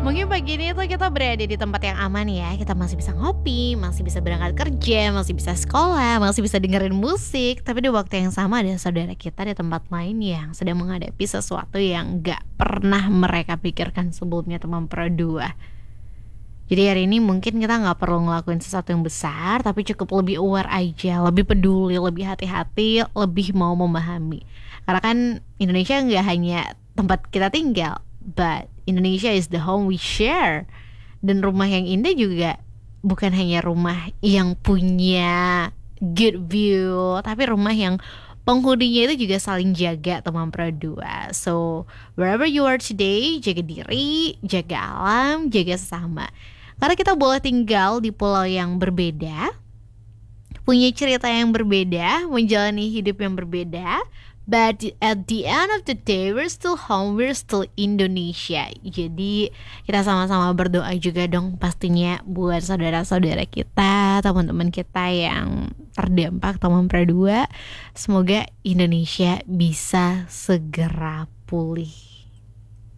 Mungkin pagi ini tuh kita berada di tempat yang aman ya. Kita masih bisa ngopi, masih bisa berangkat kerja, masih bisa sekolah, masih bisa dengerin musik. Tapi di waktu yang sama ada saudara kita di tempat lain yang sedang menghadapi sesuatu yang gak pernah mereka pikirkan sebelumnya, teman berdua. Jadi hari ini mungkin kita gak perlu ngelakuin sesuatu yang besar, tapi cukup lebih aware aja, lebih peduli, lebih hati-hati, lebih mau memahami. Karena kan Indonesia gak hanya tempat kita tinggal, but Indonesia is the home we share. Dan rumah yang indah juga bukan hanya rumah yang punya good view, tapi rumah yang penghuninya itu juga saling jaga, teman berdua. So wherever you are today, jaga diri, jaga alam, jaga sesama. Karena kita boleh tinggal di pulau yang berbeda, punya cerita yang berbeda, menjalani hidup yang berbeda, but at the end of the day we're still home, we're still Indonesia. Jadi kita sama-sama berdoa juga dong pastinya buat saudara-saudara kita, teman-teman kita yang terdampak, teman berdua. Semoga Indonesia bisa segera pulih.